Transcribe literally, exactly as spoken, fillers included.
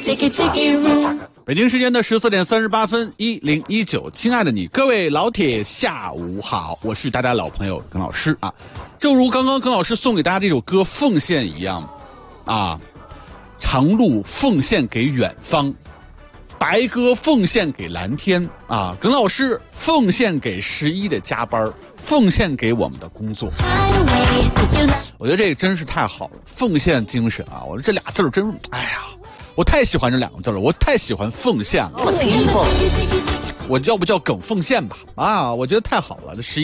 北京时间的十四点三十八分，一零一九，亲爱的你，各位老铁，下午好，我是大家老朋友耿老师啊。正如刚刚耿老师送给大家这首歌《奉献》一样啊，长路奉献给远方，白鸽奉献给蓝天啊，耿老师奉献给十一的加班，奉献给我们的工作。我觉得这个真是太好了，奉献精神啊！我说这俩字儿真，哎呀，我太喜欢这两个字了，我太喜欢奉献了。我要不叫耿奉献吧？啊，我觉得太好了，这十一。